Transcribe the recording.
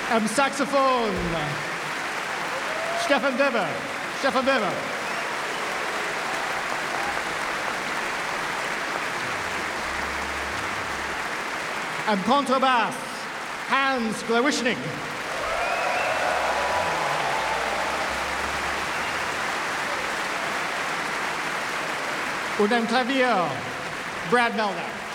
Am Saxophon, Stefan Weber. Stefan Weber. Am Kontrabass, Hans Glawischnik. Und am Klavier, Brad Melnick.